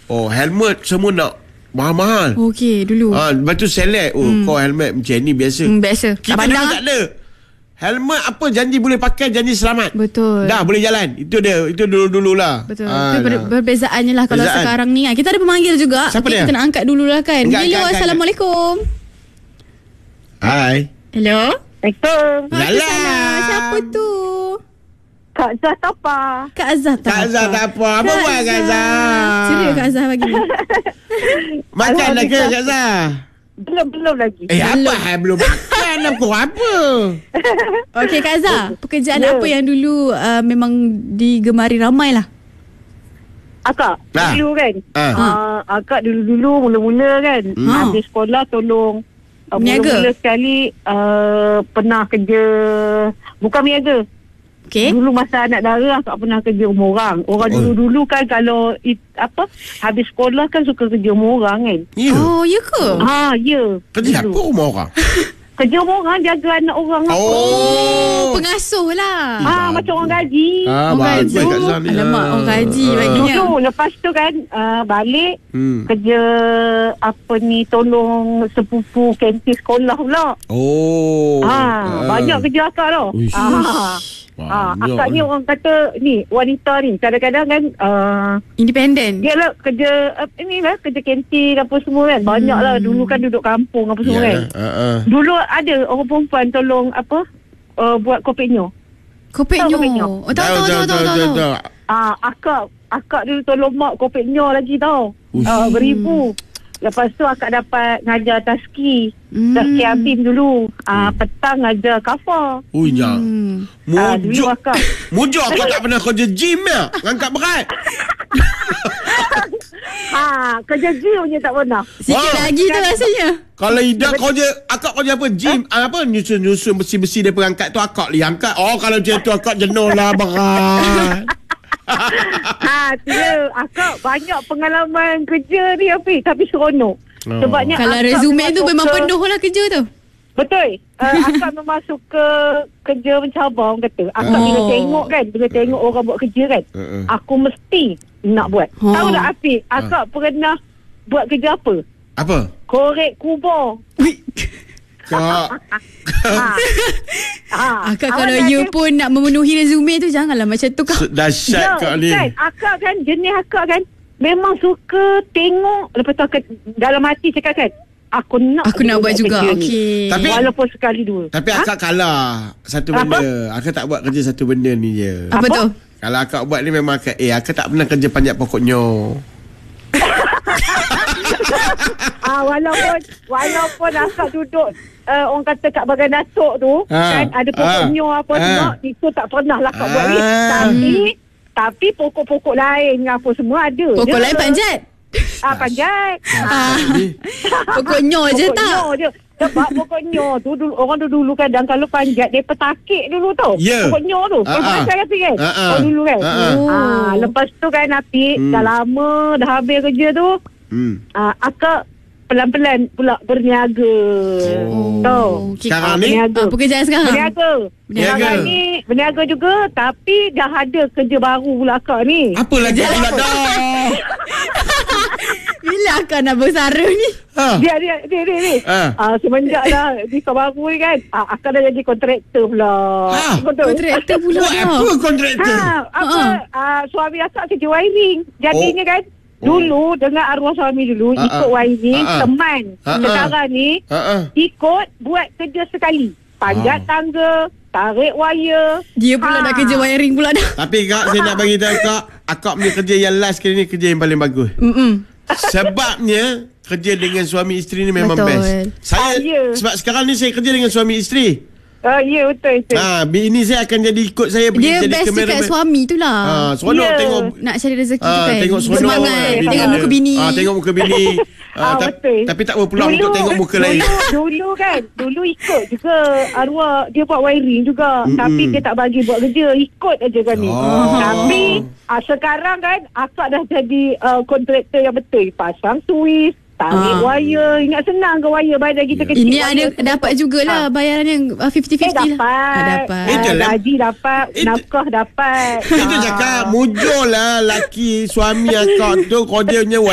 Oh, helmet semua nak mahal-mahal. Okey, dulu. Lepas tu select. Kau helmet macam ni biasa. Biasa. Kita dulu tak ada. Helmet apa, janji boleh pakai, janji selamat. Betul. Dah boleh jalan. Itu dia. Itu dulu-dululah. Betul. Itu perbezaannya lah. Kalau sekarang ni kita ada pemanggil juga. Siapa dia? Kita nak angkat dululah kan. Hello, Assalamualaikum. Hai. Hello. Waalaikumsalam. Siapa tu? Kak Zah Tapa. Kak Azhar Tapa. Apa buat Kak Zah? Ceria Kak Azhar pagi ni. Makan dah ke Kak Zah? Belum lagi. Apa belum makan? Aku apa? Okey Kak Azhar, pekerjaan apa yang dulu memang digemari ramai lah? Akak dulu kan. Akak dulu mula-mula kan. Habis sekolah tolong mula-mula sekali pernah kerja, bukan meniaga. Okay. Dulu masa anak dara akak pernah kerja rumah orang. Orang dulu-dulu kan kalau habis sekolah kan suka kerja rumah orang kan. Ya. Oh, ya ke? Ya. Kerja apa rumah orang? Kerja rumah orang, jaga anak orang. Pengasuh lah. Macam orang gaji. Bagus Kak Zah ni. Alamak, orang gaji baginya. Dulu lepas tu kan balik kerja tolong sepupu kantin sekolah pula. Banyak kerja akak tau. Akak ni orang kata ni wanita ni kadang-kadang kan independen. Dia lah kerja kerja kantin apa semua kan. Banyak lah dulu kan duduk kampung apa semua kan. Dulu ada orang perempuan tolong buat kopeknyo. Kopeknyo. Tahu. Akak dulu tolong mak kopeknyo lagi tau. Beribu. Lepas tu akak dapat ngajar taski. Taski Abim dulu. Petang ngajar kafar. Dulu akak. Mujur akak tak pernah kerja gym ya? Angkat berat. Kerja gym punya tak pernah. Sikit lagi tu rasanya. Kalau Ida akak kerja apa? Gym. Nyusun besi-besi daripada angkat tu akak boleh angkat. Kalau macam tu akak jenuh lah berat. Akak banyak pengalaman kerja ni tapi seronok. Sebabnya kalau resume tu memang penuh lah kerja tu. Betul. Akak memang suka kerja mencabar orang kata. Akak bila tengok orang buat kerja kan, aku mesti nak buat. Tahu tak Afiq, akak pernah buat kerja apa? Apa? Korek kubur. Kak. Akak kalau you pun nak memenuhi resume tu, janganlah macam tu kak. Dahsyat kak ni. Akak kan, jenis akak kan memang suka tengok. Lepas tu dalam hati cakap kan, aku nak buat juga. Okey. Tapi walaupun sekali dua. Tapi akak kalah satu benda. Akak tak buat kerja satu benda ni je. Apa tu? Kalau akak buat ni memang akak akak tak pernah kerja panjat pokoknya. Walaupun akak duduk orang kata kat bagian datuk tu kan ada pokoknya apa semua, itu tak pernah lah akak buat ni. Tapi pokok-pokok lain apa semua ada. Pokok lain panjat. Panjat. Pokoknya je tak. Sebab pokoknya tu orang dulu kadang kalau panjat dia petakik dulu tau. Pokoknya tu. Pasal Afiq kan? Dulu kan. Lepas tu kan Afiq dah lama dah habis kerja tu. Akak pelan-pelan pula berniaga. Sekarang ni pekerjaan sekarang? Berniaga juga. Tapi dah ada kerja baru pula akak ni. Apa lagi pula dah? Bila akak nak bersara ni? Dia. Semenjak dah di baru ni kan, akak dah jadi kontraktor pula. Kontraktor pula. Apa kontraktor? Suami akak kerja wiring. Jadinya kan, dulu dengan arwah suami dulu ikut wiring, teman. Sekarang ni ikut buat kerja sekali. Panjat tangga, tarik wire. Dia pula nak kerja wiring pula dah. Tapi kak, saya nak bagi tahu kak, akak punya kerja yang last kali ni kerja yang paling bagus. Sebabnya kerja dengan suami isteri ni memang best. Saya sebab sekarang ni saya kerja dengan suami isteri. Ya betul. Bini saya akan jadi ikut saya pergi dia jadi kameraman. Dia best dekat suami tu lah. Seronok tengok. Nak cari rezeki tu kan. Tengok seronok. Tengok muka bini. Tengok muka bini. Tapi tak apa pula untuk tengok muka lain. Dulu ikut juga arwah. Dia buat wiring juga. Tapi dia tak bagi buat kerja. Ikut aja kan ni. Tapi sekarang kan akak dah jadi kontraktor yang betul. Pasang suis, tarik wire. Ingat senang ke wire badan kita kecil. Ini ada dapat jugalah bayaran yang 50-50 lah. Dapat. Gaji dapat, nafkah dapat. Itu cakap mujur lah laki suami akak tu. Kodenya